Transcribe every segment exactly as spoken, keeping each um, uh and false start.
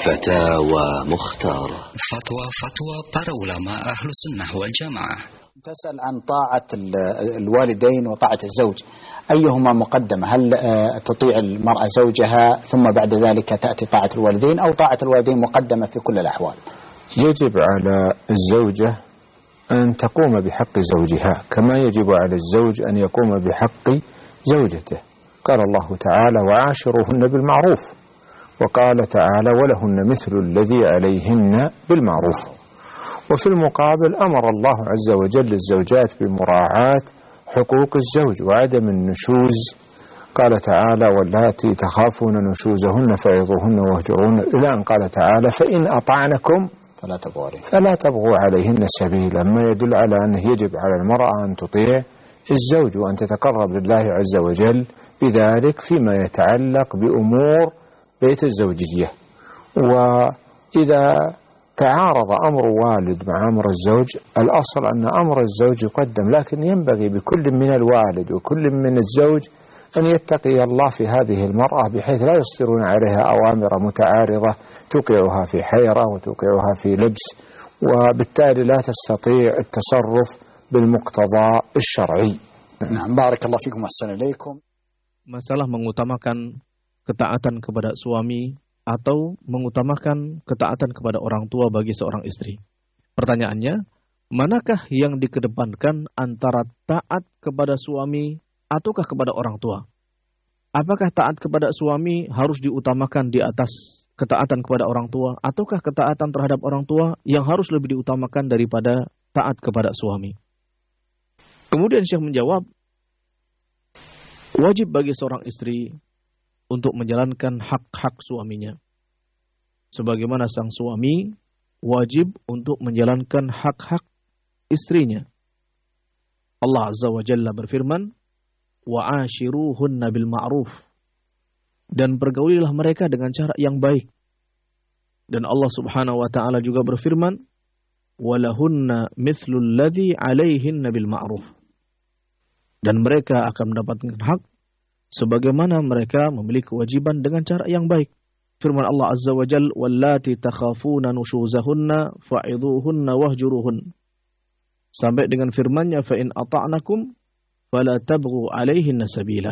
فتاوى مختارة. فتوى فتوى para ulama أهل السنة والجماعة. تسأل عن طاعة الوالدين وطاعة الزوج، أيهما مقدمة؟ هل تطيع المرأة زوجها ثم بعد ذلك تأتي طاعة الوالدين، أو طاعة الوالدين مقدمة في كل الأحوال؟ يجب على الزوجة أن تقوم بحق زوجها كما يجب على الزوج أن يقوم بحق زوجته. قال الله تعالى: وعاشروهن بالمعروف، وقال تعالى: ولهن مثل الذي عليهن بالمعروف. وفي المقابل أمر الله عز وجل الزوجات بمراعاة حقوق الزوج وعدم النشوز. قال تعالى: واللاتي تخافون نشوزهن فعظوهن واهجروهن، إلى أن قال تعالى: فإن أطعنكم فلا تبغوا عليهن فلا تبغوا عليهن سبيلا، ما يدل على أنه يجب على المرأة أن تطيع الزوج وأن تتقرب لله عز وجل بذلك فيما يتعلق بأمور بيت الزوجية. وإذا تعارض أمر والد مع أمر الزوج، الأصل أن أمر الزوج يقدم، لكن ينبغي بكل من الوالد وكل من الزوج أن يتقي الله في هذه المرأة بحيث لا يصدرون عليها أوامر متعارضة توقعها في حيرة وتوقعها في لبس، وبالتالي لا تستطيع التصرف بالمقتضى الشرعي. نعم، بارك الله فيكم وأحسن إليكم. Masalah mengutamakan ketaatan kepada suami atau mengutamakan ketaatan kepada orang tua bagi seorang istri. Pertanyaannya, manakah yang dikedepankan antara taat kepada suami ataukah kepada orang tua? Apakah taat kepada suami harus diutamakan di atas ketaatan kepada orang tua, ataukah ketaatan terhadap orang tua yang harus lebih diutamakan daripada taat kepada suami? Kemudian Syekh menjawab, wajib bagi seorang istri untuk menjalankan hak-hak suaminya. Sebagaimana sang suami wajib untuk menjalankan hak-hak istrinya. Allah Azza wa Jalla berfirman, وَعَاشِرُوهُنَّ بِالْمَعْرُوفِ, dan pergaulilah mereka dengan cara yang baik. Dan Allah Subhanahu wa Ta'ala juga berfirman, وَلَهُنَّ مِثْلُ الَّذِي عَلَيْهِنَّ بِالْمَعْرُوفِ, dan mereka akan mendapatkan hak sebagaimana mereka memiliki kewajiban dengan cara yang baik. Firman Allah Azza wa Jalla, wallati takhafuna nushuzahunna fa'idhuhunna wahjuruhun, sampai dengan firman-Nya, fa in ata'nakum fala tabghu 'alaihinna sabila.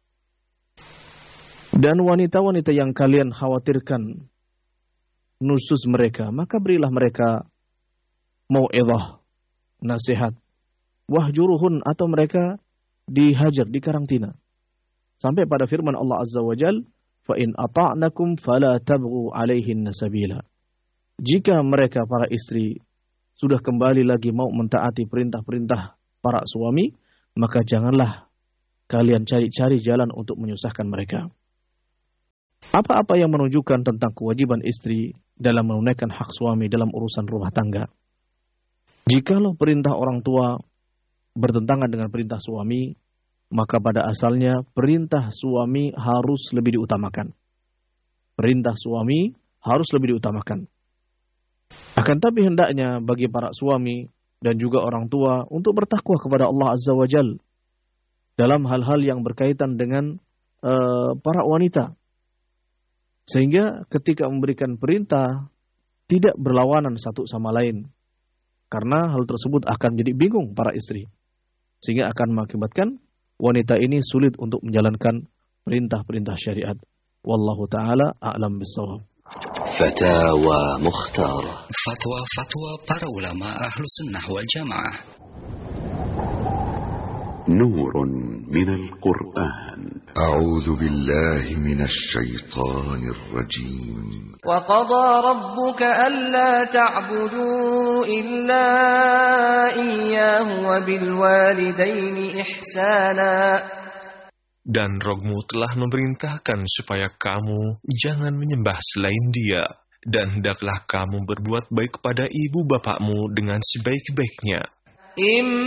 Dan wanita-wanita yang kalian khawatirkan nusus mereka, maka berilah mereka mau'izah, nasihat, wahjuruhun, atau mereka dihajar, dikarantina. Sampai pada firman Allah Azza wa Jalla, fa in ata'nakum fala tabghu 'alaihinna sabila. Jika mereka para istri sudah kembali lagi mau mentaati perintah-perintah para suami, maka janganlah kalian cari-cari jalan untuk menyusahkan mereka. Apa-apa yang menunjukkan tentang kewajiban istri dalam menunaikan hak suami dalam urusan rumah tangga. Jikalau perintah orang tua bertentangan dengan perintah suami, maka pada asalnya perintah suami harus lebih diutamakan. Perintah suami harus lebih diutamakan. Akan tapi hendaknya bagi para suami dan juga orang tua untuk bertakwa kepada Allah Azza wa Jalla dalam hal-hal yang berkaitan dengan uh, para wanita. Sehingga ketika memberikan perintah tidak berlawanan satu sama lain. Karena hal tersebut akan menjadi bingung para istri. Sehingga akan mengakibatkan wanita ini sulit untuk menjalankan perintah-perintah syariat. Wallahu ta'ala a'lam bissawab. Fatawa Mukhtarah. Fatwa-fatwa para ulama ahlu sunnah wal jamaah. Nurun minal Qur'an. A'udzu billahi minasy syaithanir rajim. Wa qada rabbuka alla ta'budu illa iyyahu wa bil walidaini ihsana. Dan Rohmu telah memerintahkan supaya kamu jangan menyembah selain Dia, dan hendaklah kamu berbuat baik kepada ibu bapakmu dengan sebaik-baiknya.